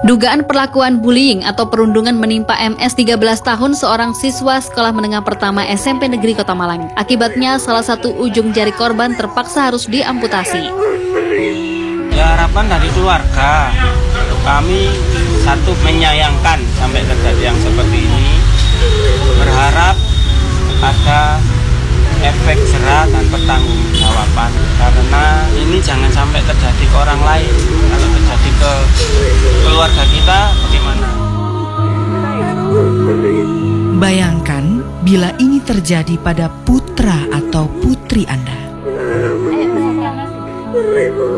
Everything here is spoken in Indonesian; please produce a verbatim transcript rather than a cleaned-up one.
Dugaan perlakuan bullying atau perundungan menimpa M S tiga belas tahun, seorang siswa sekolah menengah pertama S M P Negeri Kota Malang. Akibatnya salah satu ujung jari korban terpaksa harus diamputasi. Ya, harapan dari keluarga, kami satu menyayangkan sampai terjadi yang seperti ini. Berharap ada efek jerah dan pertanggungjawaban, karena ini jangan sampai terjadi ke orang lain. Kalau terjadi ke keluarga kita, bagaimana? Bayangkan bila ini terjadi pada putra atau putri Anda.